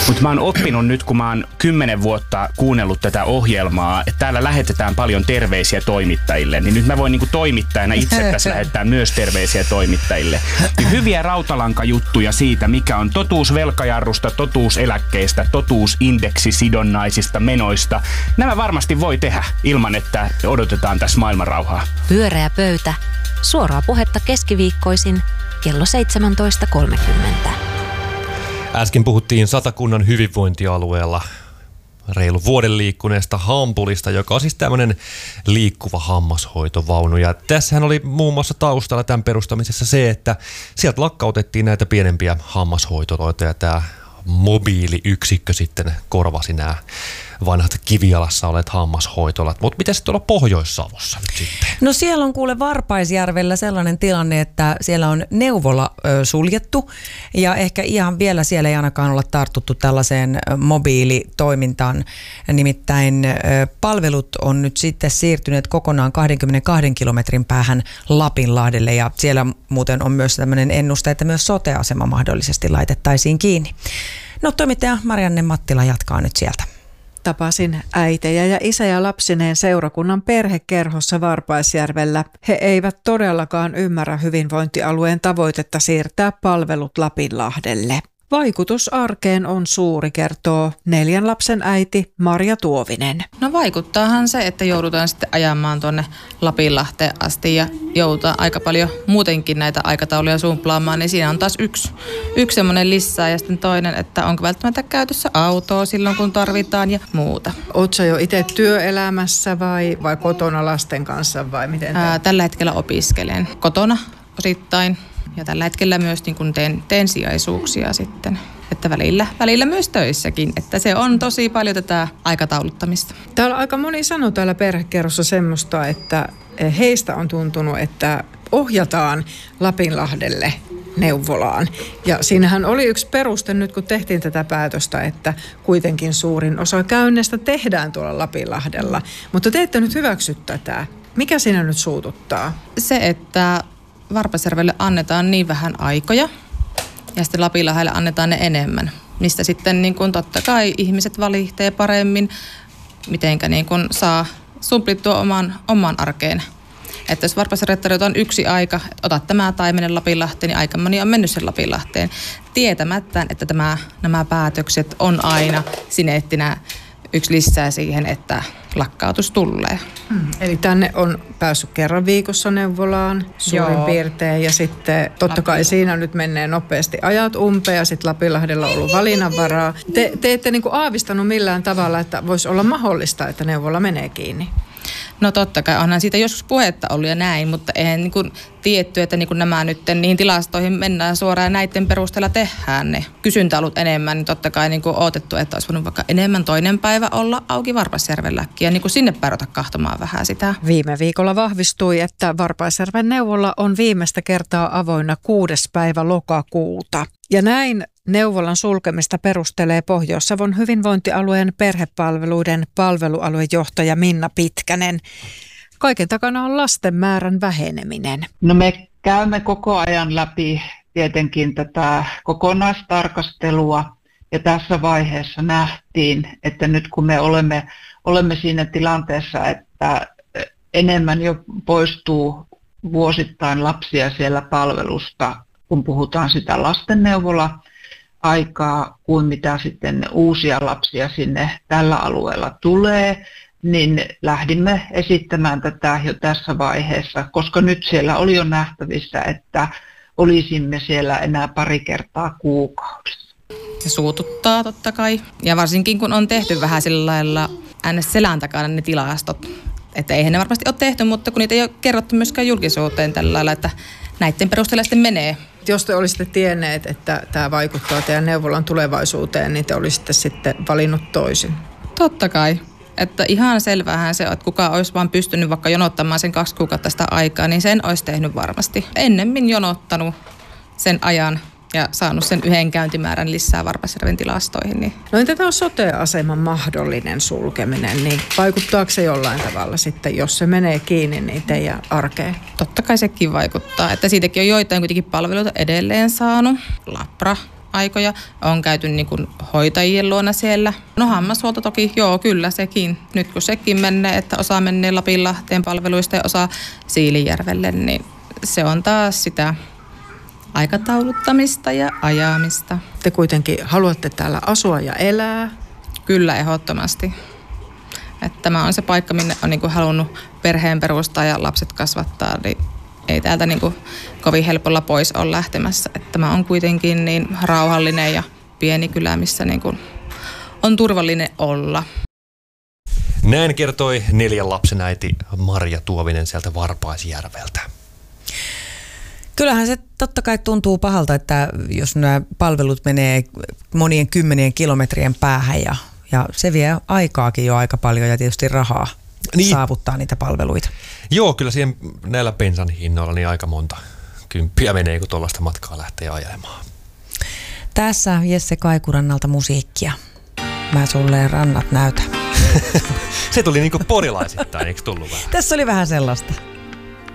Mutta mä oon oppinut nyt, kun mä oon 10 vuotta kuunnellut tätä ohjelmaa, että täällä lähetetään paljon terveisiä toimittajille, niin nyt mä voin niinku toimittajana itse tässä lähettää myös terveisiä toimittajille. Niin hyviä rautalankajuttuja siitä, mikä on totuus velkajarrusta, totuus eläkkeistä, totuus indeksisidonnaisista menoista. Nämä varmasti voi tehdä ilman, että odotetaan tässä maailmanrauhaa. Pyöreä pöytä. Suoraa puhetta keskiviikkoisin kello 17.30. Äsken puhuttiin Satakunnan hyvinvointialueella reilu vuoden liikkuneesta Hampulista, joka on siis tämmöinen liikkuva hammashoitovaunu. Ja tässähän oli muun muassa taustalla tämän perustamisessa se, että sieltä lakkautettiin näitä pienempiä hammashoitoloita ja tämä mobiiliyksikkö sitten korvasi nämä vanhat Kivialassa olet hammashoitolat. Mutta miten tuolla Pohjois-Savossa nyt sitten? No siellä on kuule Varpaisjärvellä sellainen tilanne, että siellä on neuvola suljettu ja ehkä ihan vielä siellä ei ainakaan olla tartuttu tällaiseen mobiilitoimintaan. Nimittäin palvelut on nyt sitten siirtyneet kokonaan 22 kilometrin päähän Lapinlahdelle ja siellä muuten on myös tämmöinen ennuste, että myös sote-asema mahdollisesti laitettaisiin kiinni. No toimittaja Marianne Mattila jatkaa nyt sieltä. Tapasin äitejä ja isä ja lapsineen seurakunnan perhekerhossa Varpaisjärvellä. He eivät todellakaan ymmärrä hyvinvointialueen tavoitetta siirtää palvelut Lapinlahdelle. Vaikutus arkeen on suuri, kertoo 4 lapsen äiti Marja Tuovinen. No vaikuttaahan se, että joudutaan sitten ajamaan tuonne Lapinlahteen asti ja joudutaan aika paljon muutenkin näitä aikatauluja sumplaamaan, niin siinä on taas yksi semmoinen lisää ja sitten toinen, että onko välttämättä käytössä autoa silloin kun tarvitaan ja muuta. Ootko jo itse työelämässä vai kotona lasten kanssa vai miten? Tällä hetkellä opiskelen kotona osittain. Ja tällä hetkellä myös niin kun teen sijaisuuksia sitten, että välillä myös töissäkin, että se on tosi paljon tätä aikatauluttamista. Täällä aika moni sanoo täällä perhekerrossa semmoista, että heistä on tuntunut, että ohjataan Lapinlahdelle neuvolaan. Ja siinähän oli yksi peruste nyt, kun tehtiin tätä päätöstä, että kuitenkin suurin osa käynneistä tehdään tuolla Lapinlahdella. Mutta te ette nyt hyväksy tätä. Mikä siinä nyt suututtaa? Se, että Varpaisjärvelle annetaan niin vähän aikoja ja sitten Lapinlahdelle annetaan ne enemmän. Mistä sitten niin kun totta kai ihmiset valittaa paremmin, mitenkä niin kun saa sumplittua omaan arkeen. Että jos Varpaisjärvelle tarjotaan yksi aika, että ota tämä tai mene Lapinlahteen, niin aika moni on mennyt sen Lapinlahteen tietämättä, että nämä päätökset on aina sineettinä yksi lisää siihen, että lakkautus tulee. Eli tänne on päässyt kerran viikossa neuvolaan suurin piirtein ja sitten totta kai siinä nyt menee nopeasti ajat umpeen ja sitten Lapinlahdella on ollut valinnanvaraa. Te ette niin kuin aavistanut millään tavalla, että voisi olla mahdollista, että neuvola menee kiinni? No totta kai, onhan siitä joskus puhetta ollut ja näin, mutta eihän niin kuin tietty, että niin kuin nämä nyt niihin tilastoihin mennään suoraan ja näiden perusteella tehdään ne. Kysyntä ollut enemmän, niin totta kai niin kuin odotettu, että olisi voinut vaikka enemmän toinen päivä olla auki Varpaisjärvelläkin ja niin kuin sinne päin kahtomaan vähän sitä. Viime viikolla vahvistui, että Varpaisjärven neuvola on viimeistä kertaa avoinna 6. päivä lokakuuta. Ja näin neuvolan sulkemista perustelee Pohjois-Savon hyvinvointialueen perhepalveluiden palvelualuejohtaja Minna Pitkänen. Kaiken takana on lasten määrän väheneminen. No me käymme koko ajan läpi tietenkin tätä kokonaistarkastelua ja tässä vaiheessa nähtiin, että nyt kun me olemme siinä tilanteessa, että enemmän jo poistuu vuosittain lapsia siellä palvelusta, kun puhutaan sitä lastenneuvola-aikaa, kuin mitä sitten uusia lapsia sinne tällä alueella tulee, niin lähdimme esittämään tätä jo tässä vaiheessa, koska nyt siellä oli jo nähtävissä, että olisimme siellä enää pari kertaa kuukaudessa. Se suututtaa totta kai, ja varsinkin kun on tehty vähän sillä lailla selän takana ne tilastot, että eihän ne varmasti ole tehty, mutta kun niitä ei ole kerrottu myöskään julkisuuteen tällä lailla, että näiden perusteella sitten menee. Jos te olisitte tienneet, että tämä vaikuttaa teidän neuvolan tulevaisuuteen, niin te olisitte sitten valinnut toisin. Totta kai. Että ihan selvähän se, että kuka olisi vaan pystynyt vaikka jonottamaan sen 2 kuukautta sitä aikaa, niin sen olisi tehnyt varmasti. Ennemmin jonottanut sen ajan ja saanut sen 1 käyntimäärän lisää Varpaisjärven tilastoihin. Niin. No entä tämä sote-aseman mahdollinen sulkeminen, niin vaikuttaako se jollain tavalla sitten, jos se menee kiinni, niin teidän arkeen? Totta kai sekin vaikuttaa, että siitäkin on joitain kuitenkin palveluita edelleen saanut. Lapra aikoja. On käyty niin kuin hoitajien luona siellä. No hammashuolto toki, joo kyllä sekin. Nyt kun sekin menee, että osa menee Lapinlahteen palveluista ja osa Siilinjärvelle, niin se on taas sitä aikatauluttamista ja ajamista. Te kuitenkin haluatte täällä asua ja elää. Kyllä, ehdottomasti. Että tämä on se paikka, minne on niin kuin halunnut perheen perustaa ja lapset kasvattaa, niin ei täältä niin kuin kovin helpolla pois ole lähtemässä. Että tämä on kuitenkin niin rauhallinen ja pieni kylä, missä niin kuin on turvallinen olla. Näin kertoi 4 lapsen äiti Marja Tuovinen sieltä Varpaisjärveltä. Kyllähän se totta kai tuntuu pahalta, että jos nämä palvelut menee monien 10 kilometrien päähän ja se vie aikaakin jo aika paljon ja tietysti rahaa saavuttaa niitä palveluita. Joo, kyllä siihen näillä bensan hinnoilla niin aika monta kymppiä menee, kun tuollaista matkaa lähtee ajelemaan. Tässä Jesse Kaikurannalta musiikkia. Mä sulle rannat näytän. Se tuli niinku porilaisittain, eikö tullut vähän? Tässä oli vähän sellaista.